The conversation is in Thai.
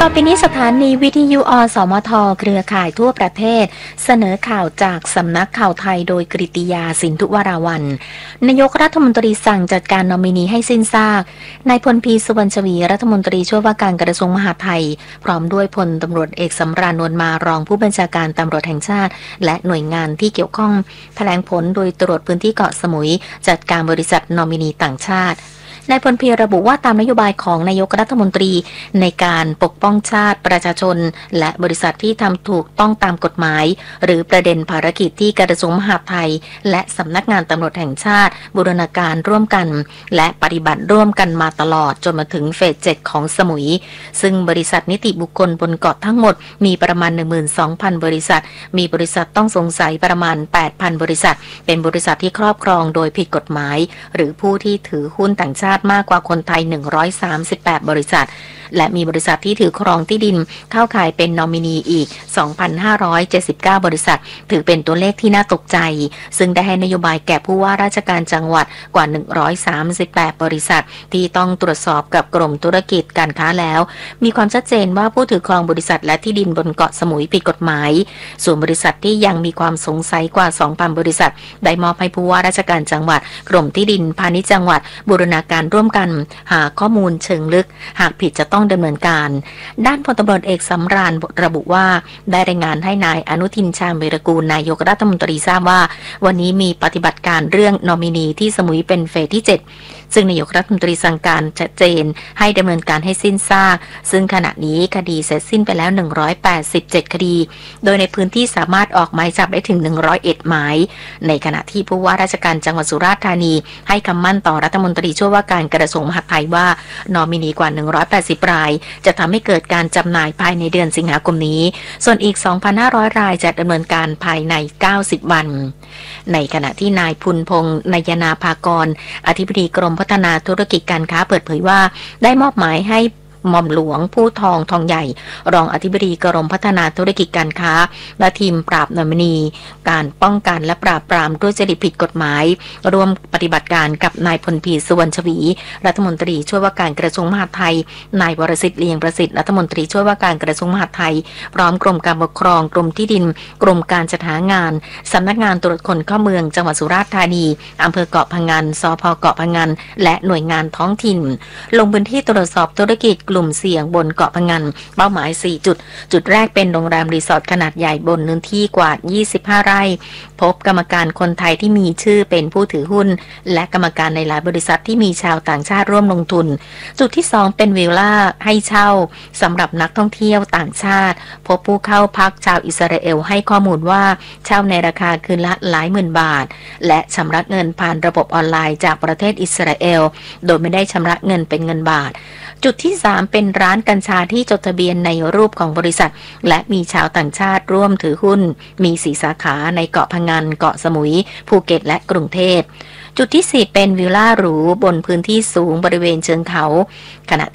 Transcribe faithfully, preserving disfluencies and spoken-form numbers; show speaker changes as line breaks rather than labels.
ไปนี้สถานีวิทยุอสมทเครือข่ายทั่วประเทศเสนอข่าวจากสำนักข่าวไทยโดยกฤติยาสินธุวราวัลย์นายกรัฐมนตรีสั่งจัดการนอมินีให้สิ้นซากนายพลพีสุวรรณชวีรัฐมนตรีช่วยว่าการกระทรวงมหาดไทยพร้อมด้วยพลตำรวจเอกสำราญนวลมารองผู้บัญชาการตำรวจแห่งชาติและหน่วยงานที่เกี่ยวข้องแถลงผลโดยตรวจพื้นที่เกาะสมุยจัดการบริษัทนอมินีต่างชาตินายพลพีระบุว่าตามนโยบายของนายกรัฐมนตรีในการปกป้องชาติประชาชนและบริษัทที่ทำถูกต้องตามกฎหมายหรือประเด็นภารกิจที่กระทรวงมหาดไทยและสำนักงานตำรวจแห่งชาติบูรณาการร่วมกันและปฏิบัติร่วมกันมาตลอดจนมาถึงเฟสเจ็ดของสมุยซึ่งบริษัทนิติบุคคลบนเกาะทั้งหมดมีประมาณ หนึ่งหมื่นสองพัน บริษัทมีบริษัทต้องสงสัยประมาณ แปดพัน บริษัทเป็นบริษัทที่ครอบครองโดยผิดกฎหมายหรือผู้ที่ถือหุ้นต่างชาติมากกว่าคนไทยหนึ่งร้อยสามสิบแปดบริษัทและมีบริษัทที่ถือครองที่ดินเข้าข่ายเป็นนอมินีอีก สองพันห้าร้อยเจ็ดสิบเก้า บริษัทถือเป็นตัวเลขที่น่าตกใจซึ่งได้ให้นโยบายแก่ผู้ว่าราชการจังหวัดกว่าหนึ่งร้อยสามสิบแปดบริษัทที่ต้องตรวจสอบกับกรมธุรกิจการค้าแล้วมีความชัดเจนว่าผู้ถือครองบริษัทและที่ดินบนเกาะสมุยผิดกฎหมายส่วนบริษัทที่ยังมีความสงสัยกว่า สองพัน บริษัทได้มอบให้ผู้ว่าราชการจังหวัดกรมที่ดินพาณิชย์จังหวัดบูรณาการร่วมกันหาข้อมูลเชิงลึกหากผิดจะต้องดำเนินการด้านพลตำรวจเอกสำราญระบุว่าได้รายงานให้นายอนุทินชาญวีรกูลนายกรัฐมนตรีทราบว่าวันนี้มีปฏิบัติการเรื่องนอมินีที่สมุยเป็นเฟสที่เจ็ดซึ่งนายกรัฐมนตรีสั่งการชัดเจนให้ดำเนินการให้สิ้นซากซึ่งขณะนี้คดีเสร็จสิ้นไปแล้วหนึ่งร้อยแปดสิบเจ็ดคดีโดยในพื้นที่สามารถออกหมายจับได้ถึงหนึ่งร้อยเอ็ดหมายในขณะที่ผู้ว่าราชการจังหวัดสุราษฎร์ธานีให้คำมั่นต่อรัฐมนตรีช่วยว่าการกระทรวงมหาดไทยว่านอมินีกว่าหนึ่งร้อยแปดสิบรายจะทำให้เกิดการจำหน่ายภายในเดือนสิงหาคมนี้ส่วนอีก สองพันห้าร้อย รายจะดำเนินการภายในเก้าสิบวันในขณะที่นายพุนพงษ์นายนาภากรอธิบดีกรมพัฒนาธุรกิจการค้าเปิดเผยว่าได้มอบหมายให้หม่อมหลวงผู้ทองทองใหญ่รองอธิบดีกรมพัฒนาธุรกิจการค้าและทีมปราบนอมินีการป้องกันและปราบปรามด้วยจริตผิดกฎหมายร่วมปฏิบัติการกับนายพลพีสุวรรณชวีรัฐมนตรีช่วยว่าการกระทรวงมหาดไทยนายวรสิทธิ์เลียงประสิทธิ์รัฐมนตรีช่วยว่าการกระทรวงมหาดไทยพร้อมกรมการปกครองกรมที่ดินกรมการจัดหางานสำนักงานตรวจคนเข้าเมืองจังหวัดสุราษฎร์ธานีอำเภอเกาะพะงันสภ.เกาะพะงันและหน่วยงานท้องถิ่นลงพื้นที่ตรวจสอบธุรกิจกลุ่มเสี่ยงบนเกาะพะงันเป้าหมายสี่จุดจุดแรกเป็นโรงแรมรีสอร์ทขนาดใหญ่บนเนื้อที่กว่ายี่สิบห้าไร่พบกรรมการคนไทยที่มีชื่อเป็นผู้ถือหุ้นและกรรมการในหลายบริษัทที่มีชาวต่างชาติร่วมลงทุนจุดที่สองเป็นวิลล่าให้เช่าสำหรับนักท่องเที่ยวต่างชาติพบผู้เข้าพักชาวอิสราเอลให้ข้อมูลว่าเช่าในราคาคืนละหลายหมื่นบาทและชำระเงินผ่านระบบออนไลน์จากประเทศอิสราเอลโดยไม่ได้ชำระเงินเป็นเงินบาทจุดที่สามเป็นร้านกัญชาที่จดทะเบียนในรูปของบริษัทและมีชาวต่างชาติร่วมถือหุ้นมีสี่สาขาในเกาะพะงันเกาะสมุยภูเก็ตและกรุงเทพจุดที่สี่เป็นวิลล่าหรูบนพื้นที่สูงบริเวณเชิงเขาขณะ